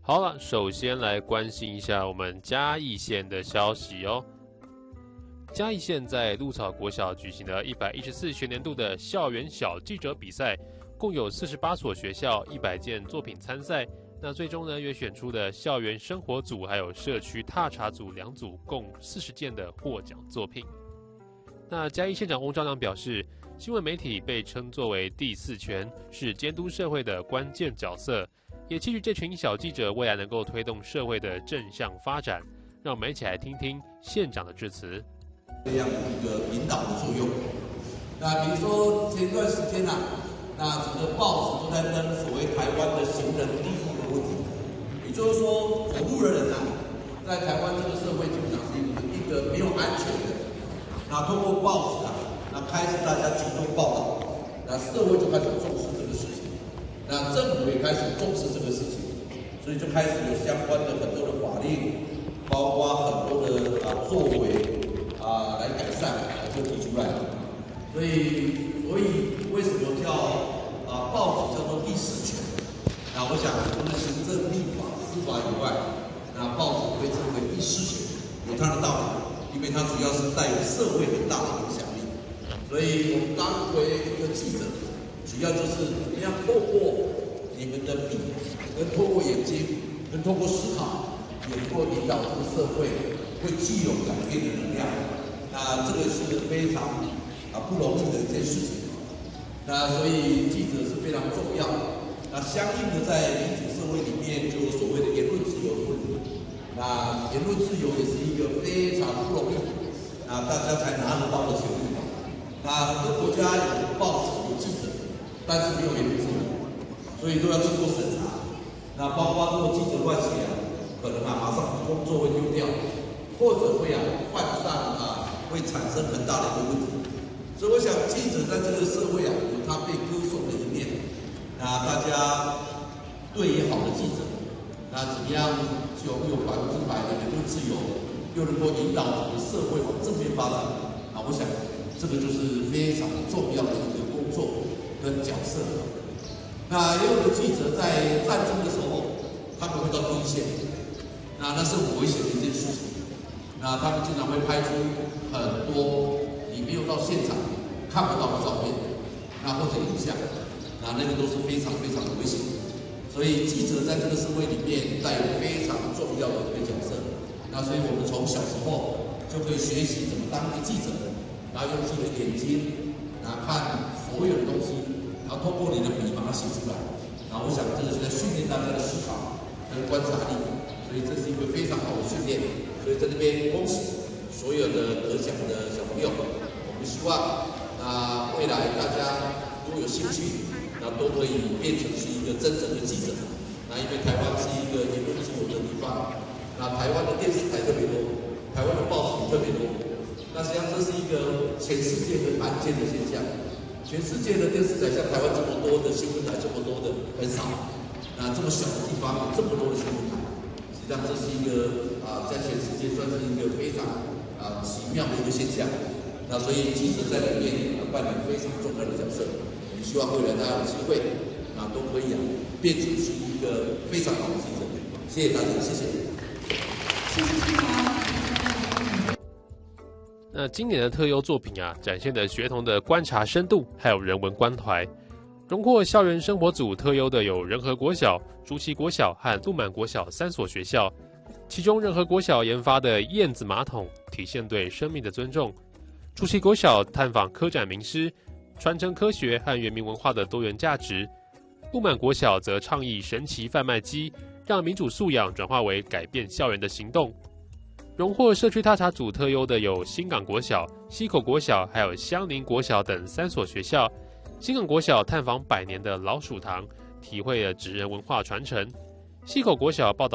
好了，首先来关心一下我们嘉义县的消息哦。嘉义县在鹿草国小举行了114学年度的校园小记者比赛，共有48所学校100件作品参赛。那最终呢，也选出了校园生活组还有社区踏查组2组，共40件的获奖作品。那嘉义县长翁昭良表示，新闻媒体被称作为第4权，是监督社会的关键角色，也期许这群小记者未来能够推动社会的正向发展。让我们一起来听听县长的致辞。 这样一个引导的作用。那比如说前段时间那整个报纸都在登所谓台湾的行人低速的问题，也就是说，走路的人在台湾这个社会基本上是一个没有安全的。那通过报纸那开始大家集中报道，那社会就开始重视这个事情，那政府也开始重视这个事情，所以就开始有相关的很多的法令，包括很多的作为来改善就提出来了。所以为什么叫报纸叫做第4权？那我想除了行政、立法、司法以外，那报纸被称为第4权，有它的道理，因为它主要是带有社会很大的影响力。所以我们当为一个记者，主要就是怎么样透过你们的笔，跟透过眼睛，跟透过思考，也能够引导这个社会会具有改变的能量。那这个是非常不容易的一件事情。那所以记者是非常重要。那相应的在民主社会里面，就有所谓的言论自由的问题。那言论自由也是一个非常不容易，大家才拿得到的权利。那很多国家有报纸有记者，但是没有言论自由，所以都要经过审查。那包括如果记者乱写可能马上工作会丢掉，或者会犯上会产生很大的一个问题。所以我想记者在这个社会有他被歌颂的一面。那大家对于好的记者，那怎么样就有100%的言论自由，又能够引导整个社会往正面发展？我想这个就是非常重要的一个工作跟角色。那也有的记者在战争的时候，他们会到第一线，那是很危险的一件事情。那他们经常会拍出很多你没有到现场看不到的照片，或者影像，那个都是非常非常的危险。所以记者在这个社会里面带有非常重要的一个角色。那所以我们从小时候就可以学习怎么当一个记者，用自己的眼睛看所有的东西，通过你的笔把它写出来。我想这个是在训练大家的思考跟观察力，所以这是一个非常好的训练。所以在这边恭喜所有的得奖的小朋友。我们希望未来大家如果有兴趣，都可以变成是一个真正的记者。因为台湾是一个言论自由的地方，台湾的电视台特别多，台湾的报纸特别多。实际上这是一个全世界很罕见的现象。全世界的电视台像台湾这么多的新闻台，这么多的很少。这么小的地方有这么多的新闻台，实际上这是一个在全世界算是一个非常奇妙的一个现象。所以记者在里面扮演非常重要的角色。我们希望未来大家有机会都可以变成是一个非常好的记者。谢谢大家，谢谢。 谢谢。 那今年的特优作品展现了学童的观察深度，还有人文关怀。荣获校园生活组特优的有仁和国小、竹崎国小和鹿满国小3所学校。其中仁和国小研发的燕子马桶，体现对生命的尊重；竹崎国小探访科展名师，传承科学和原民文化的多元价值；鹿满国小则倡议神奇贩卖机，让民主素养转化为改变校园的行动。荣获社区踏查组特优的有新港国小、溪口国小，还有香林国小等3所学校。新港国小探访100年的老鼠堂，体会了职人文化传承；溪口国小报道